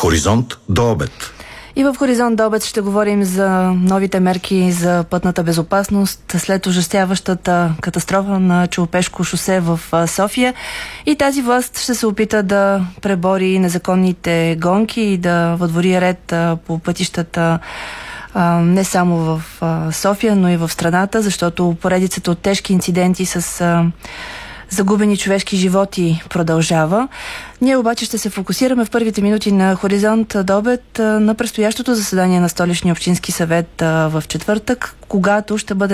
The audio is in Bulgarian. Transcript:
Хоризонт до обед. И в Хоризонт до обед ще говорим за новите мерки за пътната безопасност след ужасяващата катастрофа на Челопешко шосе в София. И тази власт ще се опита да пребори незаконните гонки и да въдвори ред по пътищата не само в София, но и в страната, защото поредицата от тежки инциденти с загубени човешки животи продължава. Ние обаче ще се фокусираме в първите минути на Хоризонт до обед на предстоящото заседание на Столичния общински съвет в четвъртък, когато ще бъде